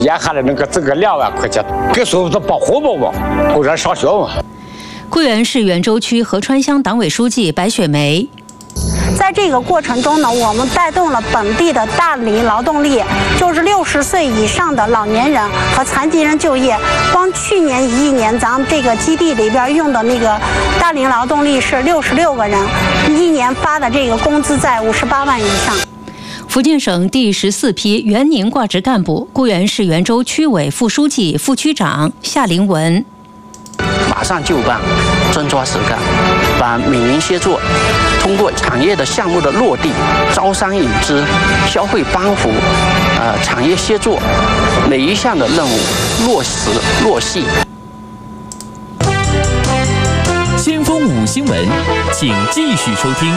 眼下的那个这个2万块钱，给所有的保护吧，工人上学嘛。 桂园市元州区合川乡党委书记白雪梅。 在这个过程中呢，我们带动了本地的大龄劳动力，就是60岁以上的老年人和残疾人就业。光去年1年，咱们这个基地里边用的那个大龄劳动力是66个人，1年发的这个工资在58万以上。 福建省第14批原宁挂职干部，桂园市元州区委副书记、副区长夏凌文。 马上就办，专抓实干，把民营协作通过产业的项目的落地、招商引资、消费帮扶、产业协作每一项的任务落实落细。 先锋5新闻，请继续收听。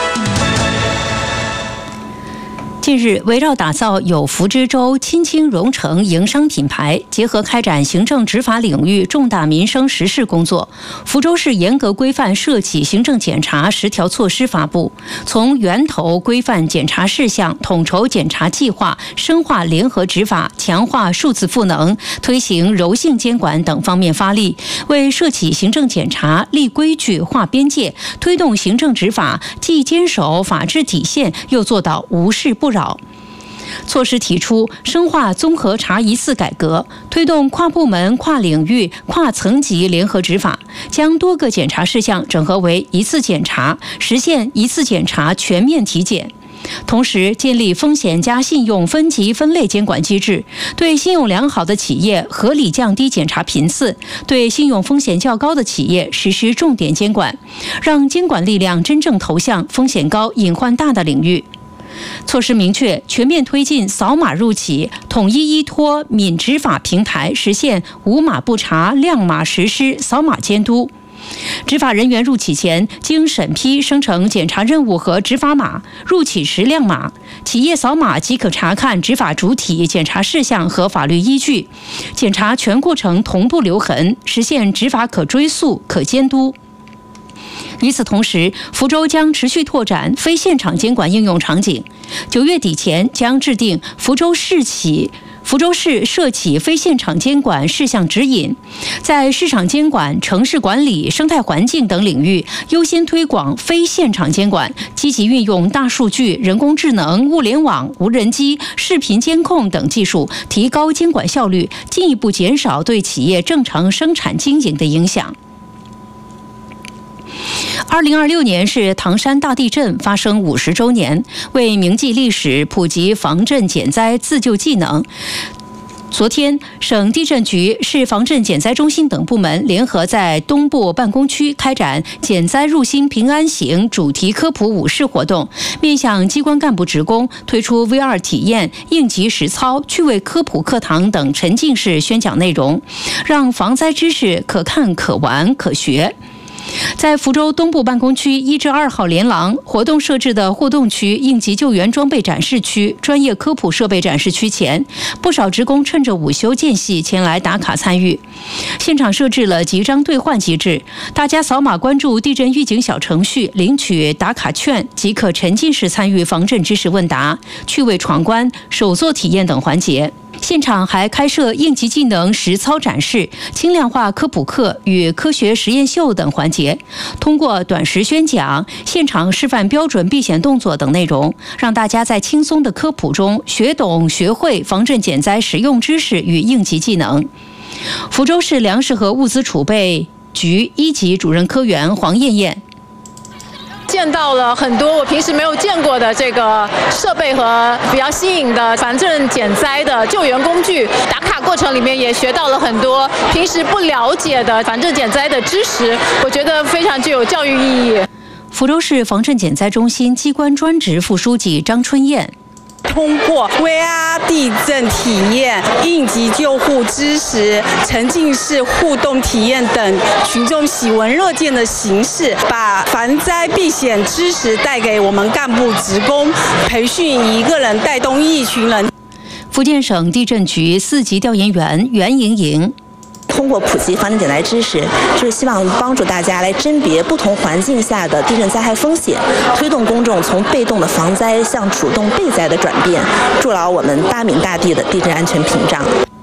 近日，围绕打造有福之州亲清蓉城营商品牌，结合开展行政执法领域重大民生实事工作，福州市严格规范涉企行政检查10条措施发布，从源头规范检查事项、统筹检查计划、深化联合执法、强化数字赋能、推行柔性监管等方面发力，为涉企行政检查立规矩、划边界，推动行政执法既坚守法治底线，又做到无事不扰。措施提出，深化综合查一次改革，推动跨部门、跨领域、跨层级联合执法，将多个检查事项整合为一次检查，实现一次检查全面体检。同时，建立风险加信用分级分类监管机制，对信用良好的企业合理降低检查频次，对信用风险较高的企业实施重点监管，让监管力量真正投向风险高、隐患大的领域。措施明确，全面推进扫码入企，统一依托闽执法平台，实现无码不查、亮码实施、扫码监督。执法人员入企前，经审批生成检查任务和执法码，入企时亮码，企业扫码即可查看执法主体、检查事项和法律依据，检查全过程同步留痕，实现执法可追溯、可监督。与此同时，福州将持续拓展非现场监管应用场景。9月底前将制定福州市涉企非现场监管事项指引，在市场监管、城市管理、生态环境等领域优先推广非现场监管，积极运用大数据、人工智能、物联网、无人机、视频监控等技术，提高监管效率，进一步减少对企业正常生产经营的影响。2026年是唐山大地震发生50周年，为铭记历史、普及防震减灾自救技能。昨天，省地震局、市防震减灾中心等部门联合在东部办公区开展减灾入心平安行主题科普午市活动，面向机关干部职工推出 VR 体验、应急实操、趣味科普课堂等沉浸式宣讲内容，让防灾知识可看、可玩、可学。在福州东部办公区1至2号连廊活动设置的互动区、应急救援装备展示区、专业科普设备展示区前，不少职工趁着午休间隙前来打卡参与。现场设置了集章兑换机制，大家扫码关注地震预警小程序，领取打卡券即可沉浸式参与防震知识问答、趣味闯关、手作体验等环节。现场还开设应急技能实操展示、轻量化科普课与科学实验秀等环节，通过短时宣讲、现场示范标准避险动作等内容，让大家在轻松的科普中学懂学会防震减灾实用知识与应急技能。福州市粮食和物资储备局1级主任科员黄艳艳。 见到了很多我平时没有见过的这个设备和比较新颖的防震减灾的救援工具，打卡过程里面也学到了很多平时不了解的防震减灾的知识，我觉得非常具有教育意义。 福州市防震减灾中心机关专职副书记张春燕。 通过 VR 地震体验、应急救护知识、沉浸式互动体验等群众喜闻乐见的形式，把防灾避险知识带给我们干部职工，培训一个人带动一群人。 福建省地震局4级调研员袁莹莹。 通过普及防震减灾知识，就是希望帮助大家来甄别不同环境下的地震灾害风险，推动公众从被动的防灾向主动备灾的转变，筑牢我们大闽大地的地震安全屏障。